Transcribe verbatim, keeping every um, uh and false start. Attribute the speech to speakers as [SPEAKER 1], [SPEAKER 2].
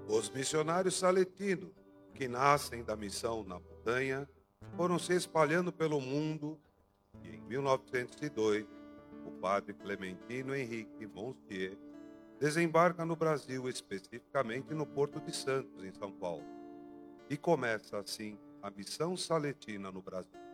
[SPEAKER 1] Os missionários saletinos, que nascem da missão na montanha, foram se espalhando pelo mundo e, em mil novecentos e dois, o padre Clementino Henrique Monsier desembarca no Brasil, especificamente no Porto de Santos, em São Paulo, e começa assim a missão saletina no Brasil.